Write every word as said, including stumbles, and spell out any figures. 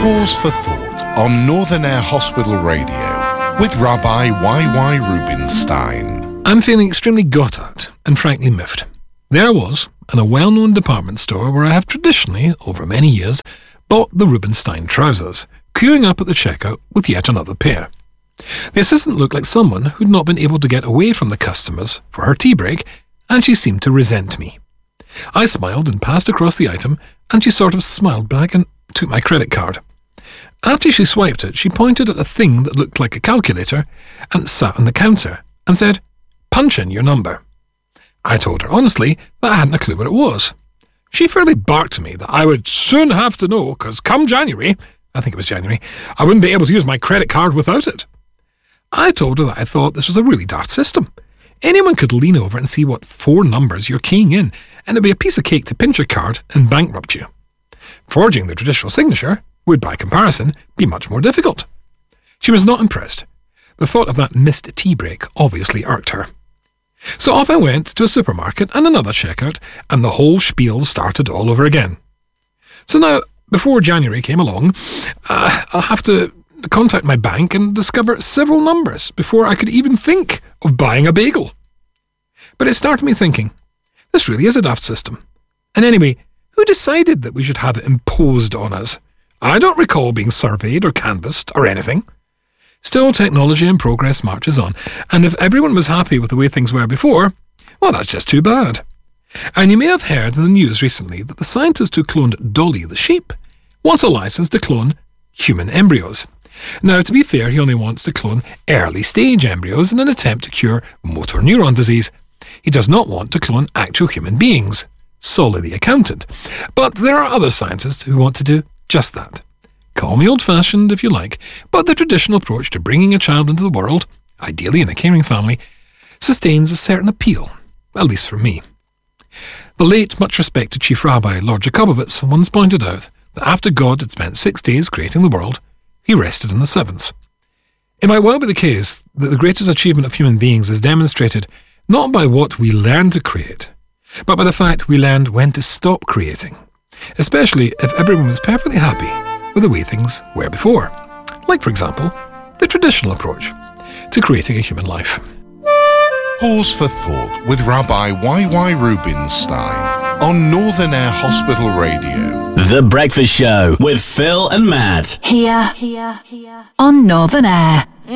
Pause for Thought on Northern Air Hospital Radio with Rabbi Y Y Rubinstein. I'm feeling extremely got at and frankly miffed. There I was, in a well-known department store where I have traditionally, over many years, bought the Rubinstein trousers, queuing up at the checkout with yet another pair. The assistant looked like someone who'd not been able to get away from the customers for her tea break, and she seemed to resent me. I smiled and passed across the item, and she sort of smiled back and took my credit card. After she swiped it, she pointed at a thing that looked like a calculator and sat on the counter and said, "Punch in your number." I told her honestly that I hadn't a clue what it was. She fairly barked to me that I would soon have to know, because come January, I think it was January, I wouldn't be able to use my credit card without it. I told her that I thought this was a really daft system. Anyone could lean over and see what four numbers you're keying in, and it'd be a piece of cake to pinch your card and bankrupt you. Forging the traditional signature would, by comparison, be much more difficult. She was not impressed. The thought of that missed tea break obviously irked her. So off I went to a supermarket and another checkout, and the whole spiel started all over again. So now, before January came along, uh, I'll have to contact my bank and discover several numbers before I could even think of buying a bagel. But it started me thinking, this really is a daft system. And anyway, who decided that we should have it imposed on us? I don't recall being surveyed or canvassed or anything. Still, technology and progress marches on, and if everyone was happy with the way things were before, well, that's just too bad. And you may have heard in the news recently that the scientist who cloned Dolly the sheep wants a license to clone human embryos. Now, to be fair, he only wants to clone early-stage embryos in an attempt to cure motor neuron disease. He does not want to clone actual human beings. Solly the accountant. But there are other scientists who want to do just that. Call me old-fashioned if you like, but the traditional approach to bringing a child into the world, ideally in a caring family, sustains a certain appeal, at least for me. The late, much-respected Chief Rabbi Lord Jacobowitz once pointed out that after God had spent six days creating the world, he rested on the seventh. It might well be the case that the greatest achievement of human beings is demonstrated not by what we learn to create, but by the fact we learned when to stop creating, especially if everyone was perfectly happy with the way things were before. Like, for example, the traditional approach to creating a human life. Pause for Thought with Rabbi Y Y Rubinstein on Northern Air Hospital Radio. The Breakfast Show with Phil and Matt. Here, here, here on Northern Air.